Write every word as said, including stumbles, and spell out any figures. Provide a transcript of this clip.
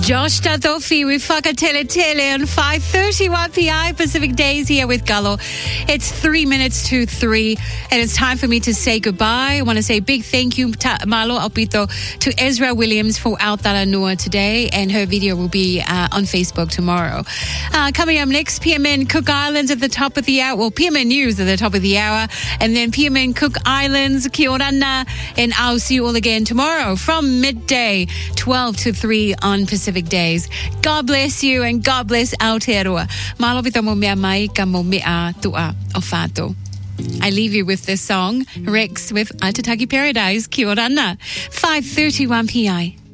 Josh Tatofi with Whakatele Tele on five thirty-one P I Pacific Days here with Gullo. It's three minutes to three, and it's time for me to say goodbye. I want to say a big thank you, ta- Malo Alpito, to Ezra Williams for Aotearoa Noa today, and her video will be uh, on Facebook tomorrow. Uh, coming up next, P M N Cook Islands at the top of the hour. Well, P M N News at the top of the hour, and then P M N Cook Islands, Kia orana, and I'll see you all again tomorrow from midday, twelve to three on Pacific Days. God bless you and God bless Aotearoa. Malo pito mo mea mai ka mo mea tua o whātou. I leave you with this song, Rex with Atatagi Paradise, Kia orana, five thirty-one P I.